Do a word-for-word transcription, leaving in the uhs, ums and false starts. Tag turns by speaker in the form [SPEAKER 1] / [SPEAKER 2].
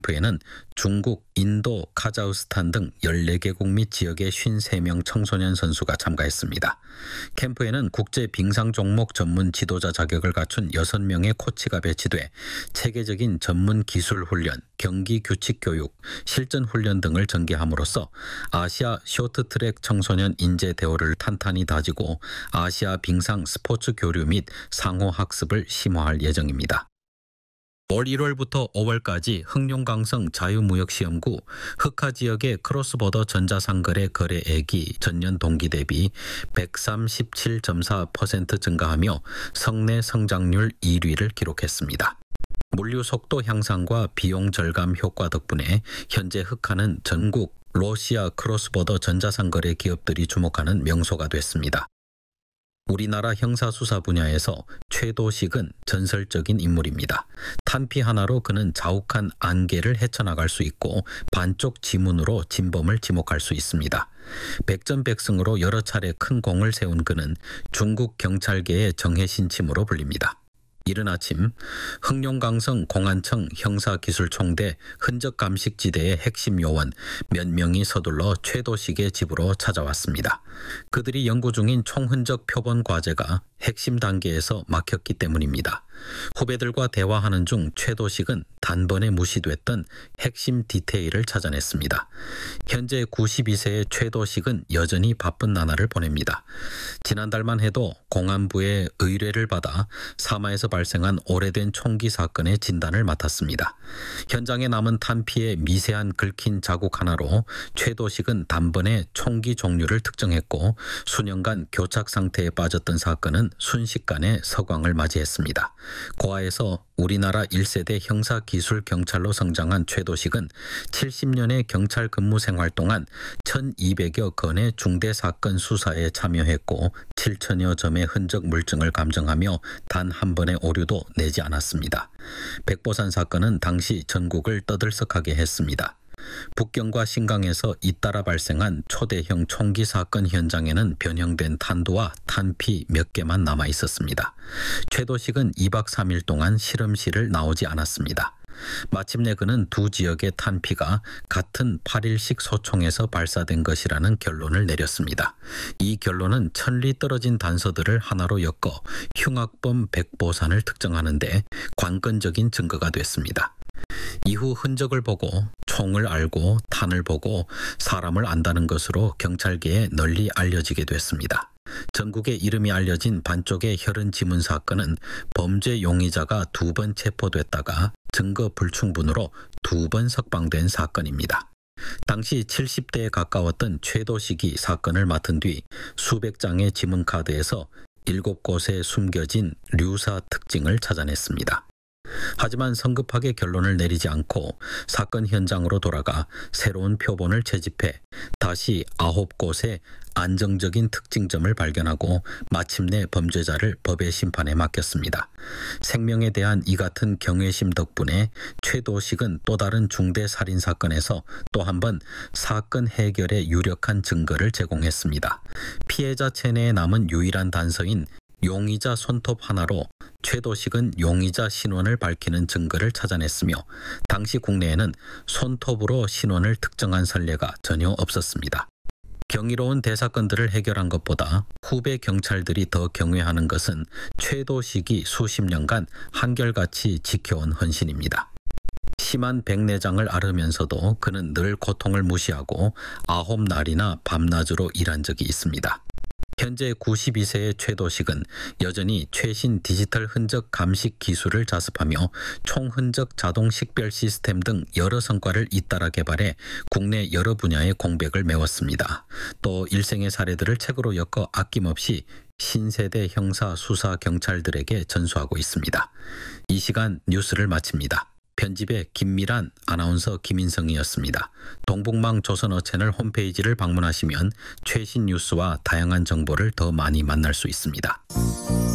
[SPEAKER 1] 캠프에는 중국, 인도, 카자흐스탄 등 열네 개국 및 지역의 오십삼 명 청소년 선수가 참가했습니다. 캠프에는 국제 빙상 종목 전문 지도자 자격을 갖춘 여섯 명의 코치가 배치돼 체계적인 전문 기술 훈련, 경기 규칙 교육, 실전 훈련 등을 전개함으로써 아시아 쇼트트랙 청소년 인재 대우를 탄탄히 다지고 아시아 빙상 스포츠 교류 및 상호 학습을 심화할 예정입니다. 올 일월부터 오월까지 흑룡강성 자유무역시험구 흑하 지역의 크로스보더 전자상거래 거래액이 전년 동기 대비 백삼십칠 점 사 퍼센트 증가하며 성내 성장률 일 위를 기록했습니다. 물류 속도 향상과 비용 절감 효과 덕분에 현재 흑하는 전국 러시아 크로스보더 전자상거래 기업들이 주목하는 명소가 됐습니다. 우리나라 형사수사 분야에서 최도식은 전설적인 인물입니다. 탄피 하나로 그는 자욱한 안개를 헤쳐나갈 수 있고 반쪽 지문으로 진범을 지목할 수 있습니다. 백전백승으로 여러 차례 큰 공을 세운 그는 중국 경찰계의 정해신침으로 불립니다. 이른 아침 흑룡강성 공안청 형사기술총대 흔적감식지대의 핵심 요원 몇 명이 서둘러 최도식의 집으로 찾아왔습니다. 그들이 연구 중인 총흔적 표본 과제가 핵심 단계에서 막혔기 때문입니다. 후배들과 대화하는 중 최도식은 단번에 무시됐던 핵심 디테일을 찾아냈습니다. 현재 구십이 세의 최도식은 여전히 바쁜 나날을 보냅니다. 지난달만 해도 공안부의 의뢰를 받아 사마에서 발생한 오래된 총기 사건의 진단을 맡았습니다. 현장에 남은 탄피의 미세한 긁힌 자국 하나로 최도식은 단번에 총기 종류를 특정했고 수년간 교착 상태에 빠졌던 사건은 순식간에 서광을 맞이했습니다. 고아에서 우리나라 일 세대 형사기술경찰로 성장한 최도식은 칠십 년의 경찰 근무 생활 동안 천이백여 건의 중대사건 수사에 참여했고 칠천여 점의 흔적 물증을 감정하며 단 한 번의 오류도 내지 않았습니다. 백보산 사건은 당시 전국을 떠들썩하게 했습니다. 북경과 신강에서 잇따라 발생한 초대형 총기 사건 현장에는 변형된 탄두와 탄피 몇 개만 남아 있었습니다. 최도식은 이 박 삼 일 동안 실험실을 나오지 않았습니다. 마침내 그는 두 지역의 탄피가 같은 팔 일씩 소총에서 발사된 것이라는 결론을 내렸습니다. 이 결론은 천리 떨어진 단서들을 하나로 엮어 흉악범 백보산을 특정하는 데 관건적인 증거가 됐습니다. 이후 흔적을 보고 총을 알고 탄을 보고 사람을 안다는 것으로 경찰계에 널리 알려지게 됐습니다. 전국에 이름이 알려진 반쪽의 혈흔 지문 사건은 범죄 용의자가 두 번 체포됐다가 증거 불충분으로 두 번 석방된 사건입니다. 당시 칠십 대에 가까웠던 최도식이 사건을 맡은 뒤 수백 장의 지문카드에서 일곱 곳에 숨겨진 류사 특징을 찾아냈습니다. 하지만 성급하게 결론을 내리지 않고 사건 현장으로 돌아가 새로운 표본을 채집해 다시 아홉 곳의 안정적인 특징점을 발견하고 마침내 범죄자를 법의 심판에 맡겼습니다. 생명에 대한 이 같은 경외심 덕분에 최도식은 또 다른 중대 살인 사건에서 또 한 번 사건 해결에 유력한 증거를 제공했습니다. 피해자 체내에 남은 유일한 단서인 용의자 손톱 하나로 최도식은 용의자 신원을 밝히는 증거를 찾아냈으며 당시 국내에는 손톱으로 신원을 특정한 선례가 전혀 없었습니다. 경이로운 대사건들을 해결한 것보다 후배 경찰들이 더 경외하는 것은 최도식이 수십 년간 한결같이 지켜온 헌신입니다. 심한 백내장을 앓으면서도 그는 늘 고통을 무시하고 아홉 날이나 밤낮으로 일한 적이 있습니다. 현재 구십이 세의 최도식은 여전히 최신 디지털 흔적 감식 기술을 자습하며 총흔적 자동 식별 시스템 등 여러 성과를 잇따라 개발해 국내 여러 분야의 공백을 메웠습니다. 또 일생의 사례들을 책으로 엮어 아낌없이 신세대 형사 수사 경찰들에게 전수하고 있습니다. 이 시간 뉴스를 마칩니다. 편집의 김미란, 아나운서 김인성이었습니다. 동북망 조선어 채널 홈페이지를 방문하시면 최신 뉴스와 다양한 정보를 더 많이 만날 수 있습니다.